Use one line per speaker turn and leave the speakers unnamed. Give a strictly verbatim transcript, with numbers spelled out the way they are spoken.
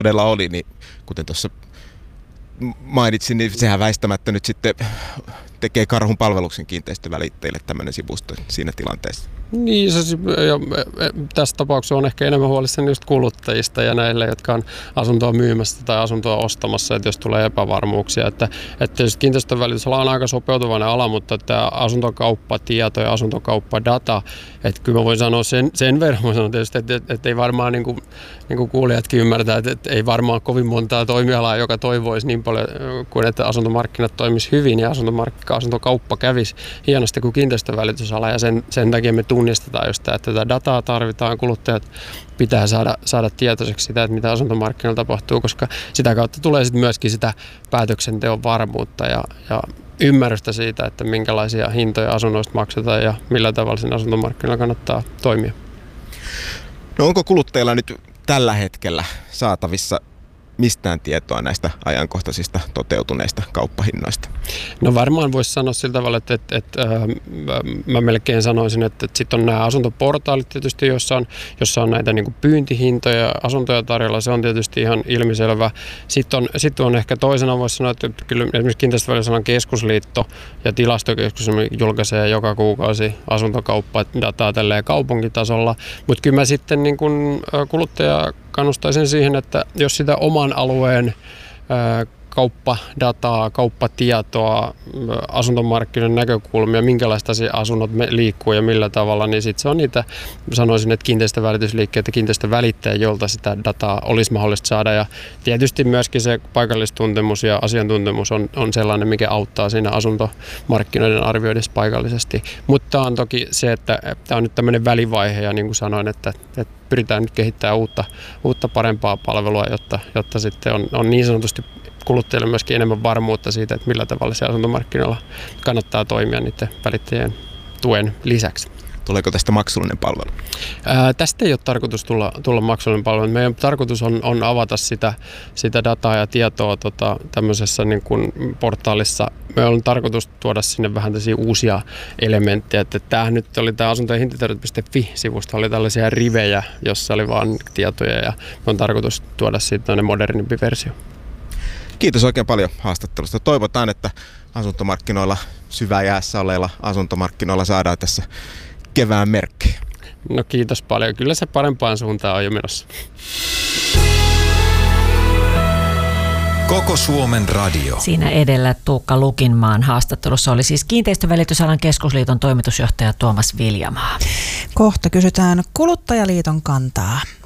todella oli, niin kuten tuossa mainitsin, niin sehän väistämättä nyt sitten tekee karhun palveluksen kiinteistövälittäjille tämmöinen sivusto siinä tilanteessa.
Niin, se, ja tässä tapauksessa on ehkä enemmän huolissani just kuluttajista ja näille, jotka on asuntoa myymässä tai asuntoa ostamassa, että jos tulee epävarmuuksia. Että, että tietysti kiinteistönvälitysala on aika sopeutuvainen ala, mutta tämä asuntokauppatieto ja asuntokauppadataa, että kyllä mä voin sanoa sen, sen verran, mä sanon tietysti, että, että, että ei varmaan niin kuin, niin kuin kuulijatkin ymmärtää, että, että ei varmaan kovin montaa toimialaa, joka toivoisi niin paljon kuin että asuntomarkkinat toimisi hyvin ja asuntokauppa kävisi hienosti kuin kiinteistönvälitysala ja sen, sen takia me tunnistetaan just tämä, että tätä dataa tarvitaan, kuluttajat pitää saada, saada tietoiseksi sitä, että mitä asuntomarkkinoilla tapahtuu, koska sitä kautta tulee sitten myöskin sitä päätöksenteon varmuutta ja, ja ymmärrystä siitä, että minkälaisia hintoja asunnoista maksetaan ja millä tavalla sen asuntomarkkinoilla kannattaa toimia.
No onko kuluttajilla nyt tällä hetkellä saatavissa mistään tietoa näistä ajankohtaisista toteutuneista kauppahinnoista?
No varmaan voisi sanoa sillä tavalla, että, että, että äh, mä melkein sanoisin, että, että sitten on nämä asuntoportaalit tietysti, jossa on, jossa on näitä niin kuin pyyntihintoja, asuntoja tarjolla, se on tietysti ihan ilmiselvä. Sitten on, sitten on ehkä toisena voisi sanoa, että kyllä esimerkiksi Kiinteistövälitysalan keskusliitto ja tilastokeskus julkaisee joka kuukausi asuntokauppadataa tälleen kaupunkitasolla, mutta kyllä mä sitten niin kuin kuluttaja kannustaisin siihen, että jos sitä oman alueen ää, kauppadataa, kauppatietoa, asuntomarkkinoiden näkökulmia, minkälaista se asunnot liikkuu ja millä tavalla, niin sitten se on niitä, sanoisin, että kiinteistövälitysliikkeet ja kiinteistövälittäjä, jolta sitä dataa olisi mahdollista saada. Ja tietysti myöskin se paikallistuntemus ja asiantuntemus on, on sellainen, mikä auttaa siinä asuntomarkkinoiden arvioidessa paikallisesti. Mutta on toki se, että tämä on nyt tämmöinen välivaihe ja niin kuin sanoin, että, että pyritään nyt kehittämään uutta, uutta parempaa palvelua, jotta, jotta sitten on, on niin sanotusti kuluttajille myöskin enemmän varmuutta siitä, että millä tavalla se asuntomarkkinoilla kannattaa toimia niiden välittäjien tuen lisäksi.
Tuleeko tästä maksullinen palvelu?
Ää, tästä ei ole tarkoitus tulla, tulla maksullinen palvelu. Meidän tarkoitus on, on avata sitä, sitä dataa ja tietoa tota, tämmöisessä niin kuin portaalissa. Me on tarkoitus tuoda sinne vähän tällaisia uusia elementtejä. Että tämähän nyt oli tämä asunto- ja hintatiedot piste fi-sivusto, oli tällaisia rivejä, jossa oli vain tietoja ja me on tarkoitus tuoda siitä modernimpi versio.
Kiitos oikein paljon haastattelusta. Toivotaan, että asuntomarkkinoilla syväjäässä oleilla asuntomarkkinoilla saadaan tässä kevään merkkejä.
No kiitos paljon. Kyllä se parempaan suuntaan on jo menossa.
Koko Suomen radio.
Siinä edellä Tuukka Lukinmaan haastattelussa oli siis Kiinteistövälitysalan keskusliiton toimitusjohtaja Tuomas Viljamaa.
Kohta kysytään Kuluttajaliiton kantaa.